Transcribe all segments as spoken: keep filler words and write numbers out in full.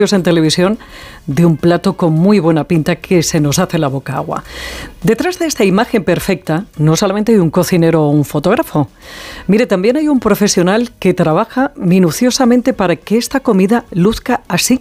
en televisión de un plato con muy buena pinta que se nos hace la boca agua. Detrás de esta imagen perfecta no solamente hay un cocinero o un fotógrafo. Mire, también hay un profesional que trabaja minuciosamente para que esta comida luzca así.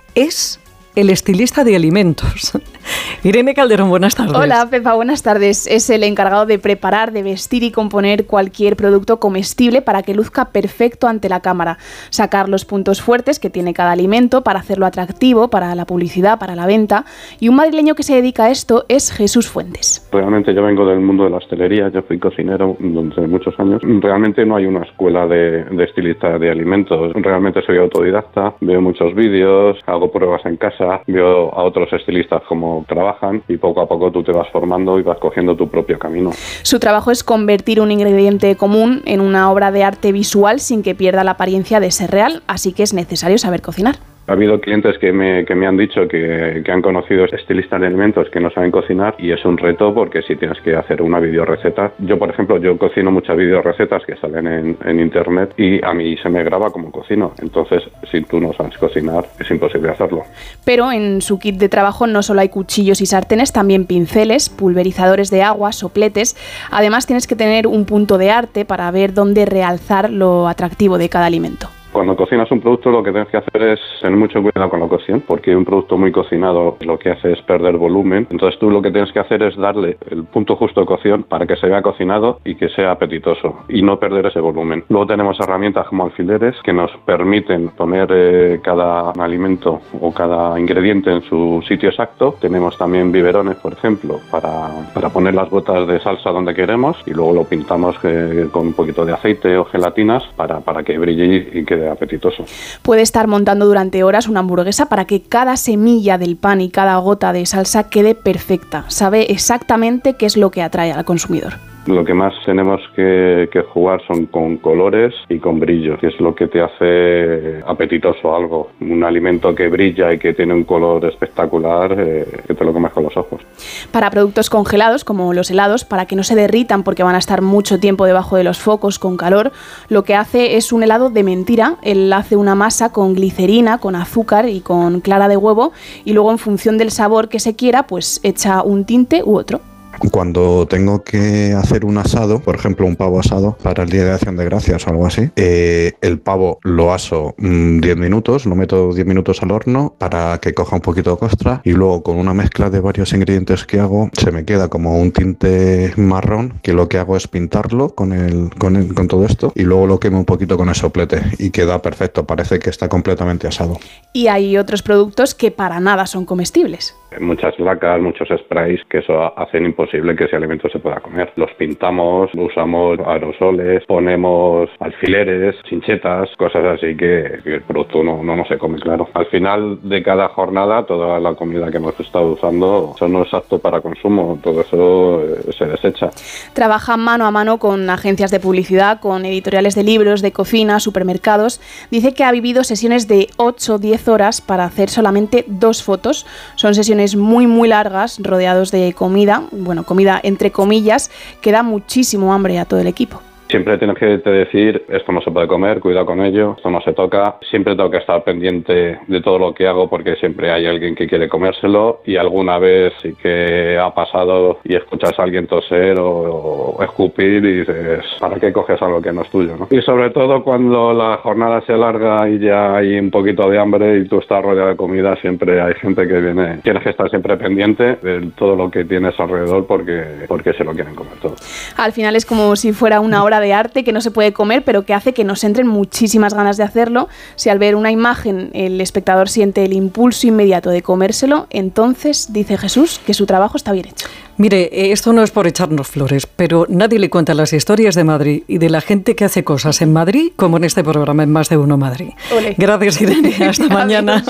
Es el estilista de alimentos. Irene Calderón, buenas tardes. Hola, Pepa, buenas tardes. Es el encargado de preparar, de vestir y componer cualquier producto comestible para que luzca perfecto ante la cámara. Sacar los puntos fuertes que tiene cada alimento para hacerlo atractivo para la publicidad, para la venta. Y un madrileño que se dedica a esto es Jesús Fuentes. Realmente yo vengo del mundo de la hostelería, yo fui cocinero durante muchos años. Realmente no hay una escuela de, de estilista de alimentos. Realmente soy autodidacta, veo muchos vídeos, hago pruebas en casa, veo a otros estilistas cómo trabajan y poco a poco tú te vas formando y vas cogiendo tu propio camino. Su trabajo es convertir un ingrediente común en una obra de arte visual sin que pierda la apariencia de ser real, así que es necesario saber cocinar. Ha habido clientes que me, que me han dicho que, que han conocido estilistas de alimentos que no saben cocinar y es un reto porque si tienes que hacer una videoreceta. Yo, por ejemplo, yo cocino muchas videorecetas que salen en, en internet y a mí se me graba como cocino. Entonces, si tú no sabes cocinar, es imposible hacerlo. Pero en su kit de trabajo no solo hay cuchillos y sartenes, también pinceles, pulverizadores de agua, sopletes. Además, tienes que tener un punto de arte para ver dónde realzar lo atractivo de cada alimento. Cuando cocinas un producto lo que tienes que hacer es tener mucho cuidado con la cocción, porque un producto muy cocinado lo que hace es perder volumen. Entonces tú lo que tienes que hacer es darle el punto justo de cocción para que se vea cocinado y que sea apetitoso y no perder ese volumen. Luego tenemos herramientas como alfileres que nos permiten poner eh, cada alimento o cada ingrediente en su sitio exacto. Tenemos también biberones, por ejemplo, para, para poner las gotas de salsa donde queremos y luego lo pintamos eh, con un poquito de aceite o gelatinas para, para que brille y que apetitoso. Puede estar montando durante horas una hamburguesa para que cada semilla del pan y cada gota de salsa quede perfecta. Sabe exactamente qué es lo que atrae al consumidor. Lo que más tenemos que, que jugar son con colores y con brillo, que es lo que te hace apetitoso algo. Un alimento que brilla y que tiene un color espectacular, eh, que te lo comes con los ojos. Para productos congelados, como los helados, para que no se derritan porque van a estar mucho tiempo debajo de los focos con calor, lo que hace es un helado de mentira. Él hace una masa con glicerina, con azúcar y con clara de huevo y luego en función del sabor que se quiera, pues echa un tinte u otro. Cuando tengo que hacer un asado, por ejemplo un pavo asado para el Día de Acción de Gracias o algo así, eh, el pavo lo aso mmm, diez minutos, lo meto diez minutos al horno para que coja un poquito de costra y luego con una mezcla de varios ingredientes que hago se me queda como un tinte marrón que lo que hago es pintarlo con, el, con, el, con todo esto y luego lo quemo un poquito con el soplete y queda perfecto, parece que está completamente asado. Y hay otros productos que para nada son comestibles. Muchas lacas, muchos sprays que eso hacen imposible que ese alimento se pueda comer. Los pintamos, usamos aerosoles, ponemos alfileres, chinchetas, cosas así que, que el producto no, no, no se come, claro. Al final de cada jornada, toda la comida que hemos estado usando, eso no es apto para consumo, todo eso eh, se desecha. Trabaja mano a mano con agencias de publicidad, con editoriales de libros, de cocina, supermercados. Dice que ha vivido sesiones de ocho o diez horas para hacer solamente dos fotos. Son sesiones muy muy largas, rodeados de comida, bueno, comida entre comillas, que da muchísimo hambre a todo el equipo. Siempre tienes que decir, esto no se puede comer, cuidado con ello, esto no se toca. Siempre tengo que estar pendiente de todo lo que hago porque siempre hay alguien que quiere comérselo y alguna vez sí que ha pasado y escuchas a alguien toser o, o escupir y dices, ¿para qué coges algo que no es tuyo, ¿no? Y sobre todo cuando la jornada se alarga y ya hay un poquito de hambre y tú estás rodeado de comida, siempre hay gente que viene. Tienes que estar siempre pendiente de todo lo que tienes alrededor porque, porque se lo quieren comer todo. Al final es como si fuera una hora de arte que no se puede comer, pero que hace que nos entren muchísimas ganas de hacerlo. Si al ver una imagen el espectador siente el impulso inmediato de comérselo, entonces dice Jesús que su trabajo está bien hecho. Mire, esto no es por echarnos flores, pero nadie le cuenta las historias de Madrid y de la gente que hace cosas en Madrid como en este programa en Más de Uno Madrid. Olé. Gracias, Irene. Hasta mañana.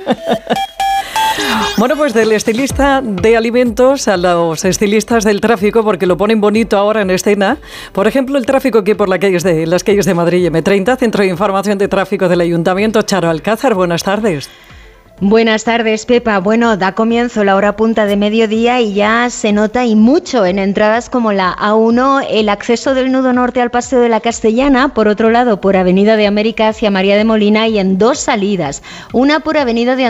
Bueno, pues del estilista de alimentos a los estilistas del tráfico, porque lo ponen bonito ahora en escena. Por ejemplo, el tráfico aquí por las calles de, las calles de Madrid, eme treinta, Centro de Información de Tráfico del Ayuntamiento. Charo Alcázar, buenas tardes. Buenas tardes, Pepa. Bueno, da comienzo la hora punta de mediodía y ya se nota y mucho en entradas como la A uno, el acceso del nudo norte al Paseo de la Castellana, por otro lado por Avenida de América hacia María de Molina y en dos salidas, una por Avenida de